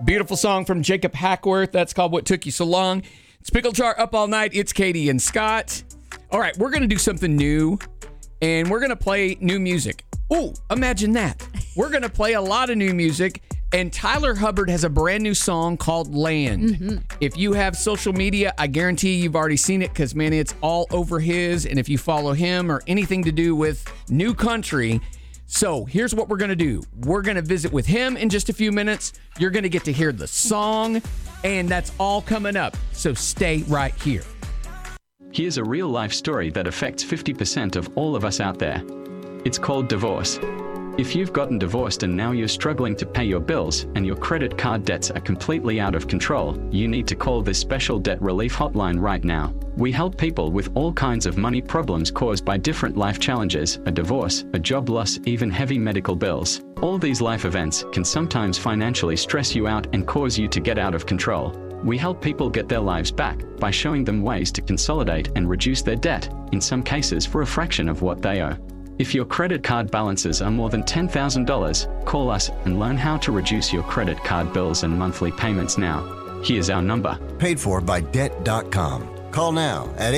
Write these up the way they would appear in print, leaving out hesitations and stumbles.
Beautiful song from Jacob Hackworth. That's called What Took You So Long. It's Pickle Jar Up All Night. It's Katie and Scott. All right, we're going to do something new, and we're going to play new music. Oh, imagine that. We're going to play a lot of new music, and Tyler Hubbard has a brand new song called Land. Mm-hmm. If you have social media, I guarantee you've already seen it because, man, it's all over his. And if you follow him or anything to do with new country. So here's what we're going to do. We're going to visit with him in just a few minutes. You're going to get to hear the song, and that's all coming up. So stay right here. Here's a real-life story that affects 50% of all of us out there. It's called divorce. If you've gotten divorced and now you're struggling to pay your bills and your credit card debts are completely out of control, you need to call this special debt relief hotline right now. We help people with all kinds of money problems caused by different life challenges, a divorce, a job loss, even heavy medical bills. All these life events can sometimes financially stress you out and cause you to get out of control. We help people get their lives back by showing them ways to consolidate and reduce their debt, in some cases for a fraction of what they owe. If your credit card balances are more than $10,000, call us and learn how to reduce your credit card bills and monthly payments now. Here's our number. Paid for by Debt.com. Call now at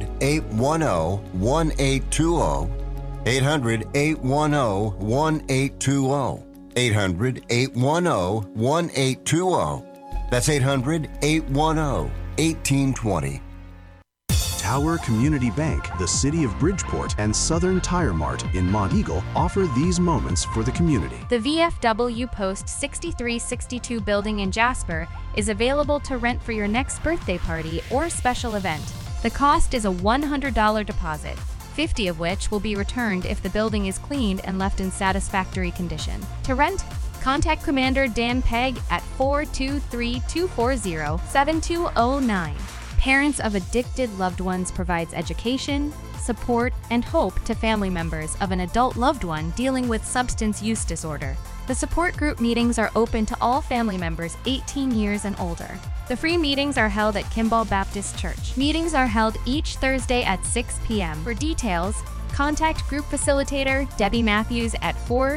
800-810-1820. 800-810-1820. 800-810-1820. That's 800-810-1820. Tower Community Bank, the City of Bridgeport, and Southern Tire Mart in Monteagle offer these moments for the community. The VFW Post 6362 building in Jasper is available to rent for your next birthday party or special event. The cost is a $100 deposit, $50 of which will be returned if the building is cleaned and left in satisfactory condition. To rent, contact Commander Dan Pegg at 423-240-7209. Parents of addicted loved ones provides education, support, and hope to family members of an adult loved one dealing with substance use disorder. The support group meetings are open to all family members 18 years and older. The free meetings are held at Kimball Baptist Church. Meetings are held each Thursday at 6 p.m. For details, contact Group Facilitator Debbie Matthews at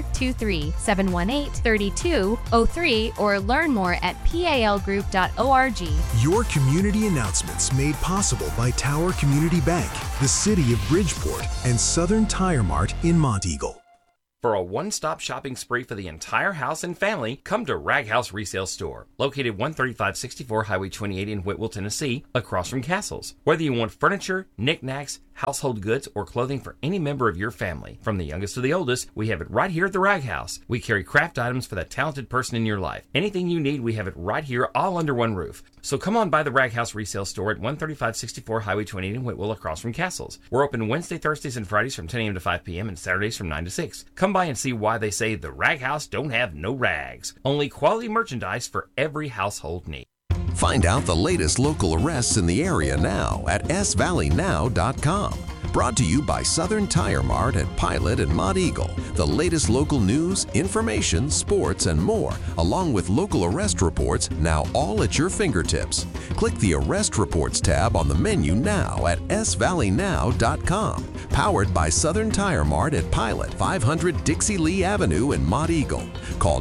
423-718-3203 or learn more at palgroup.org. Your community announcements made possible by Tower Community Bank, the City of Bridgeport, and Southern Tire Mart in Monteagle. For a one-stop shopping spree for the entire house and family, come to Rag House Resale Store, located 13564 Highway 28 in Whitwell, Tennessee, across from Castles. Whether you want furniture, knickknacks, household goods, or clothing for any member of your family, from the youngest to the oldest, we have it right here at the Rag House. We carry craft items for that talented person in your life. Anything you need, we have it right here, all under one roof. So come on by the Rag House Resale Store at 13564 Highway 28 in Whitwell, across from Castles. We're open Wednesday, Thursdays, and Fridays from 10 a.m. to 5 p.m. and Saturdays from 9 to 6. Come by and see why they say the Rag House don't have no rags. Only quality merchandise for every household need. Find out the latest local arrests in the area now at svalleynow.com. Brought to you by Southern Tire Mart at Pilot and Monteagle. The latest local news, information, sports, and more, along with local arrest reports, now all at your fingertips. Click the Arrest Reports tab on the menu now at svalleynow.com. Powered by Southern Tire Mart at Pilot, 500 Dixie Lee Avenue in Monteagle. Call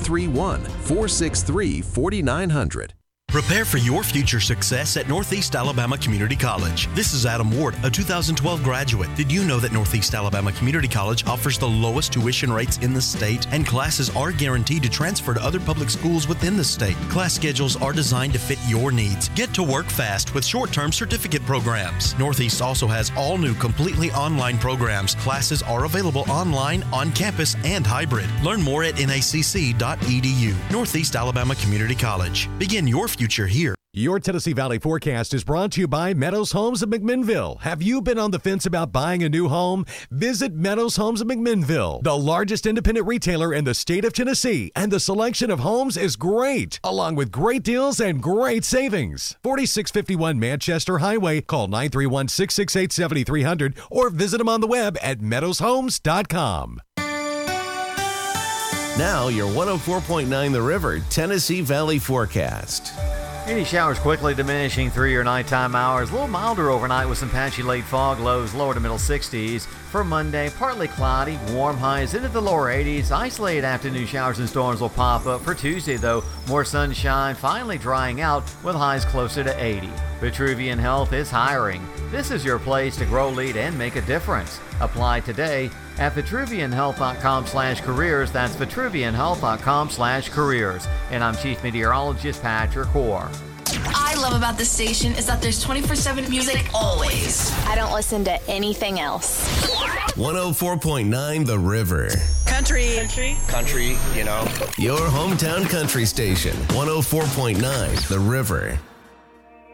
931-463-4900. Prepare for your future success at Northeast Alabama Community College. This is Adam Ward, a 2012 graduate. Did you know that Northeast Alabama Community College offers the lowest tuition rates in the state, and classes are guaranteed to transfer to other public schools within the state? Class schedules are designed to fit your needs. Get to work fast with short-term certificate programs. Northeast also has all new completely online programs. Classes are available online, on campus, and hybrid. Learn more at nacc.edu. Northeast Alabama Community College. Begin your future here. Your Tennessee Valley forecast is brought to you by Meadows Homes of McMinnville. Have you been on the fence about buying a new home? Visit Meadows Homes of McMinnville, the largest independent retailer in the state of Tennessee, and the selection of homes is great, along with great deals and great savings. 4651 Manchester Highway. Call 931-668-7300 or visit them on the web at meadowshomes.com. Now your 104.9 The River Tennessee Valley forecast. Any showers quickly diminishing through your nighttime hours. A little milder overnight with some patchy late fog, lows lower to middle 60s. For Monday, partly cloudy, warm highs into the lower 80s. Isolated afternoon showers and storms will pop up. For Tuesday, though, more sunshine, finally drying out with highs closer to 80. Vitruvian Health is hiring. This is your place to grow, lead, and make a difference. Apply today at vitruvianhealth.com/careers. That's vitruvianhealth.com/careers. And I'm Chief Meteorologist Patrick Hoare. I love about this station is that there's 24/7 music always. I don't listen to anything else. 104.9 The River. Country, you know. Your hometown country station. 104.9 The River.